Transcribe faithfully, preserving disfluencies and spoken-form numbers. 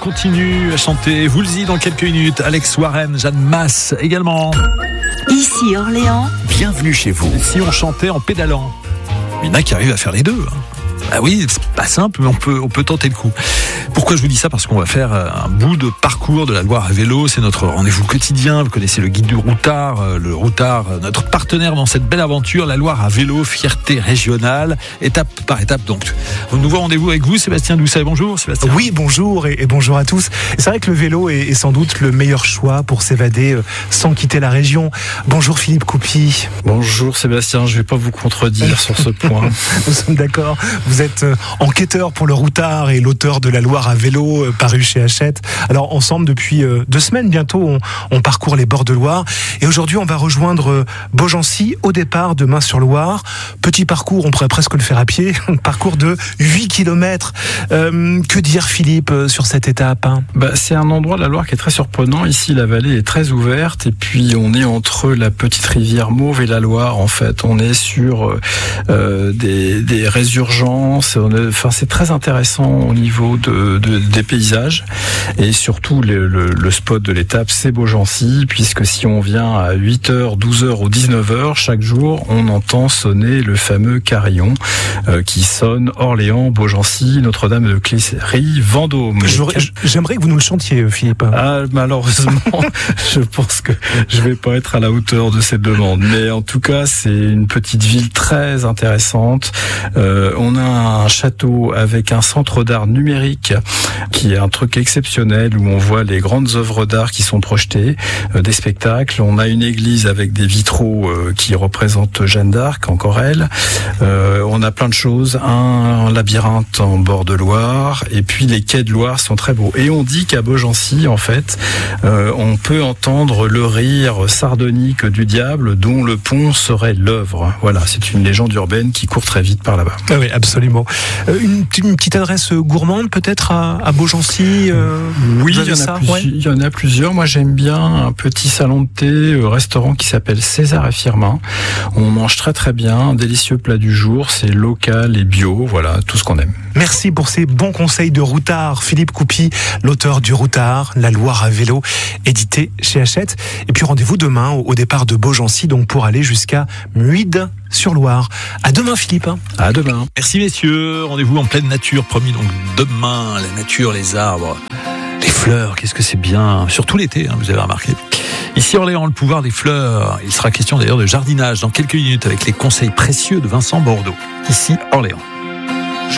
continue à chanter Woolsey dans quelques minutes. Alex Warren, Jeanne Masse également. Ici Orléans. Bienvenue chez vous. Et si on chantait en pédalant? Il y en a qui arrivent à faire les deux. Hein. Ah oui, c'est pas simple, mais on peut, on peut tenter le coup. Pourquoi je vous dis ça? Parce qu'on va faire un bout de parcours de la Loire à vélo. C'est notre rendez-vous quotidien. Vous connaissez le guide du routard. Le routard, notre partenaire dans cette belle aventure, la Loire à vélo, fierté régionale, étape par étape donc. Nouveau rendez-vous avec vous, Sébastien Doucet. Bonjour Sébastien. Oui, bonjour et, et bonjour à tous. C'est vrai que le vélo est, est sans doute le meilleur choix pour s'évader sans quitter la région. Bonjour Philippe Coupy. Bonjour Sébastien, je vais pas vous contredire sur ce point. Nous sommes d'accord. Vous êtes enquêteur pour le routard et l'auteur de la Loire à vélo, paru chez Hachette. Alors ensemble, depuis deux semaines bientôt, on, on parcourt les bords de Loire. Et aujourd'hui, on va rejoindre Beaugency au départ de Main-sur-Loire. Petit parcours, on pourrait presque le faire à pied. Un parcours de huit kilomètres. Euh, que dire Philippe sur cette étape hein bah, C'est un endroit de la Loire qui est très surprenant. Ici, la vallée est très ouverte. Et puis, on est entre la petite rivière Mauve et la Loire. En fait, on est sur euh, des, des résurgences. Enfin, c'est très intéressant au niveau de, de, des paysages et surtout le, le, le spot de l'étape, c'est Beaugency, puisque si on vient à huit heures, douze heures ou dix-neuf heures chaque jour, on entend sonner le fameux carillon euh, qui sonne Orléans, Beaugency, Notre-Dame de Cléry, Vendôme. J'aimerais que vous nous le chantiez, Philippe. Ah, malheureusement, je pense que je vais pas être à la hauteur de cette demande, mais en tout cas, c'est une petite ville très intéressante. Euh, on a un château avec un centre d'art numérique qui est un truc exceptionnel où on voit les grandes œuvres d'art qui sont projetées, euh, des spectacles. On a une église avec des vitraux euh, qui représentent Jeanne d'Arc, encore elle. Euh, on a plein de choses, un labyrinthe en bord de Loire et puis les quais de Loire sont très beaux. Et on dit qu'à Beaugency, en fait, euh, on peut entendre le rire sardonique du diable dont le pont serait l'œuvre. Voilà, c'est une légende urbaine qui court très vite par là-bas. Ah oui, absolument. Euh, une, une petite adresse gourmande peut-être à, à Beaugency euh, Oui, il y, en a plus, ouais. il y en a plusieurs. Moi, j'aime bien un petit salon de thé, euh, restaurant qui s'appelle César et Firmin. On mange très très bien, un délicieux plat du jour, c'est local et bio, voilà, tout ce qu'on aime. Merci pour ces bons conseils de routard. Philippe Coupy, l'auteur du routard, la Loire à vélo, édité chez Hachette. Et puis rendez-vous demain au, au départ de Beaugency, donc pour aller jusqu'à Muide sur Loire. À demain Philippe. À demain. Merci messieurs, rendez-vous en pleine nature, promis donc demain, la nature, les arbres, les fleurs, qu'est-ce que c'est bien, surtout l'été, hein, vous avez remarqué. Ici Orléans, le pouvoir des fleurs, il sera question d'ailleurs de jardinage dans quelques minutes avec les conseils précieux de Vincent Bordeaux. Ici Orléans.